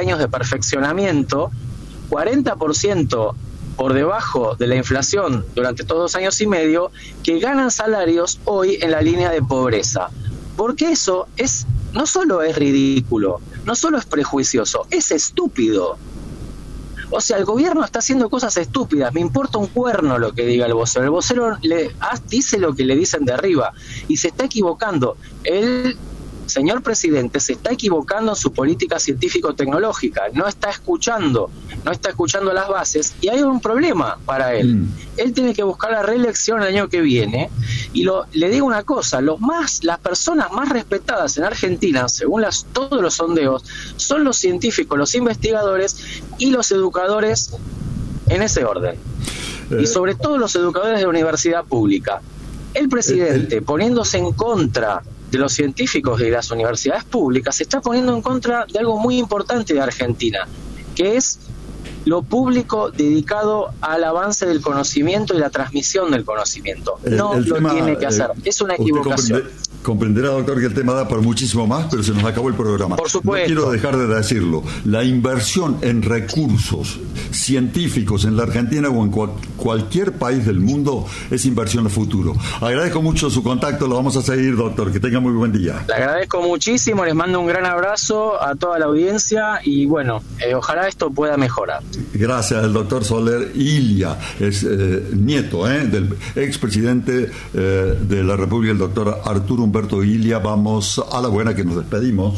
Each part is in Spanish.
años de perfeccionamiento, 40% por debajo de la inflación durante estos 2 años y medio, que ganan salarios hoy en la línea de pobreza. Porque eso no solo es ridículo, no solo es prejuicioso, es estúpido. O sea, el gobierno está haciendo cosas estúpidas, me importa un cuerno lo que diga el vocero. El vocero dice lo que le dicen de arriba y se está equivocando. El señor presidente se está equivocando en su política científico-tecnológica, no está escuchando las bases, y hay un problema para él. Él tiene que buscar la reelección el año que viene, y le digo una cosa, las personas más respetadas en Argentina, según todos los sondeos, son los científicos, los investigadores y los educadores, en ese orden. Y sobre todo los educadores de la universidad pública. El presidente, poniéndose en contra de los científicos y de las universidades públicas, se está poniendo en contra de algo muy importante de Argentina, que es lo público dedicado al avance del conocimiento y la transmisión del conocimiento. No lo tiene que hacer, es una equivocación. Comprenderá, doctor, que el tema da por muchísimo más, pero se nos acabó el programa. Por supuesto. No quiero dejar de decirlo. La inversión en recursos científicos en la Argentina o en cualquier país del mundo es inversión a futuro. Agradezco mucho su contacto, lo vamos a seguir, doctor. Que tenga muy buen día. Le agradezco muchísimo, les mando un gran abrazo a toda la audiencia y bueno, ojalá esto pueda mejorar. Gracias, el doctor Soler Ilia, es nieto del expresidente de la República, el doctor Arturo Humberto Ilia. Vamos a la buena, que nos despedimos.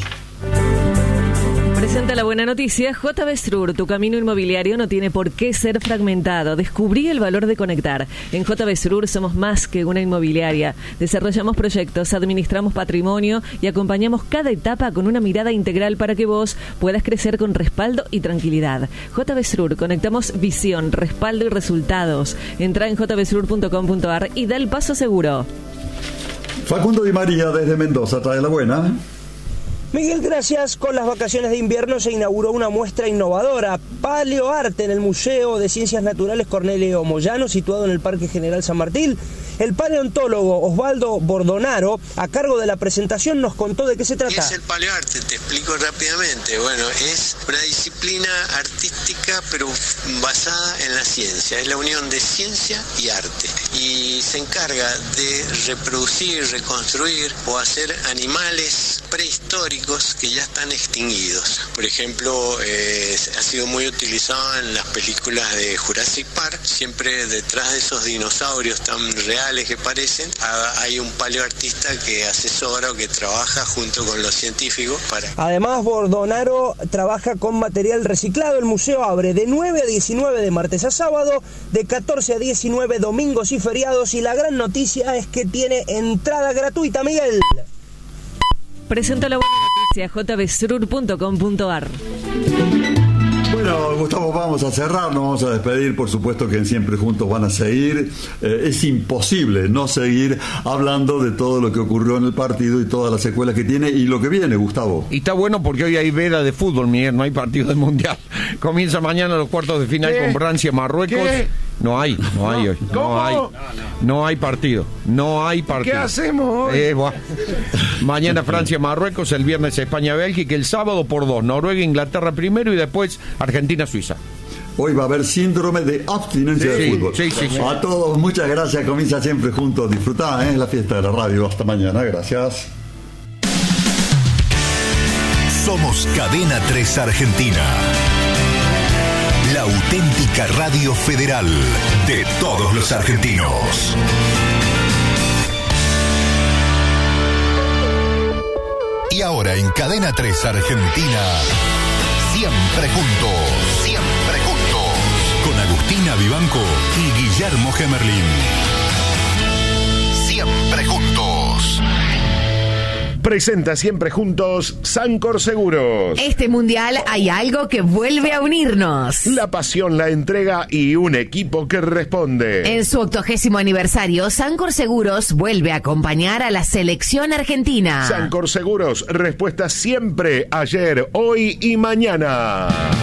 Presenta la buena noticia. JB Srur, tu camino inmobiliario no tiene por qué ser fragmentado. Descubrí el valor de conectar. En JB Srur somos más que una inmobiliaria. Desarrollamos proyectos, administramos patrimonio y acompañamos cada etapa con una mirada integral para que vos puedas crecer con respaldo y tranquilidad. JB Srur, conectamos visión, respaldo y resultados. Entra en jbsrur.com.ar y da el paso seguro. Facundo Di María desde Mendoza trae la buena. Miguel, gracias. Con las vacaciones de invierno se inauguró una muestra innovadora, Paleoarte, en el Museo de Ciencias Naturales Cornelio Moyano, situado en el Parque General San Martín. El paleontólogo Osvaldo Bordonaro, a cargo de la presentación, nos contó de qué se trata. ¿Qué es el paleoarte? Te explico rápidamente. Bueno, es una disciplina artística, pero basada en la ciencia. Es la unión de ciencia y arte. Y se encarga de reproducir, reconstruir o hacer animales prehistóricos que ya están extinguidos. Por ejemplo, ha sido muy utilizado en las películas de Jurassic Park. Siempre detrás de esos dinosaurios tan reales que parecen, hay un paleoartista que asesora o que trabaja junto con los científicos para... Además, Bordonaro trabaja con material reciclado. El museo abre de 9 a 19 de martes a sábado, de 14 a 19 domingos y feriados, y la gran noticia es que tiene entrada gratuita, Miguel. Presenta la buena noticia, jbsrur.com.ar. Bueno, Gustavo, vamos a cerrar, nos vamos a despedir. Por supuesto que en Siempre Juntos van a seguir. Es imposible no seguir hablando de todo lo que ocurrió en el partido y todas las secuelas que tiene y lo que viene, Gustavo. Y está bueno porque hoy hay veda de fútbol, Miguel, no hay partido del Mundial. Comienza mañana los cuartos de final con Francia, Marruecos. ¿Qué? No hay hoy. No hay partido. ¿Qué hacemos hoy? Mañana Francia, Marruecos, el viernes España, Bélgica, el sábado por 2, Noruega, Inglaterra primero y después Argentina, Suiza. Hoy va a haber síndrome de abstinencia de fútbol. Sí. A todos, muchas gracias. Comienza Siempre Juntos. Disfrutá, la fiesta de la radio. Hasta mañana. Gracias. Somos Cadena 3 Argentina. La auténtica radio federal de todos los argentinos. Y ahora en Cadena 3 Argentina, Siempre Juntos. Con Agustina Vivanco y Guillermo Gemerlin. Siempre Juntos. Presenta Siempre Juntos Sancor Seguros. Este mundial hay algo que vuelve a unirnos. La pasión, la entrega y un equipo que responde. En su 80º aniversario, Sancor Seguros vuelve a acompañar a la selección argentina. Sancor Seguros, respuesta siempre, ayer, hoy y mañana.